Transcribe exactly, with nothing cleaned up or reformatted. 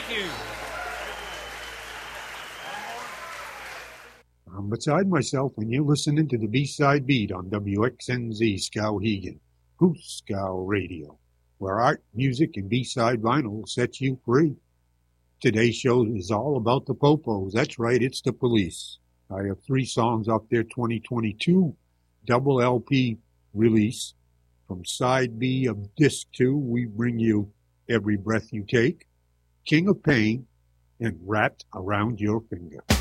you. I'm beside myself when you're listening to the B-Side Beat on W X N Z Skowhegan, Goose Scow Radio, where art, music, and B-side vinyl sets you free. Today's show is all about the Popos. That's right, it's the Police. I have three songs off their twenty twenty-two double L P release. From side B of disc two, we bring you Every Breath You Take, King of Pain, and Wrapped Around Your Finger.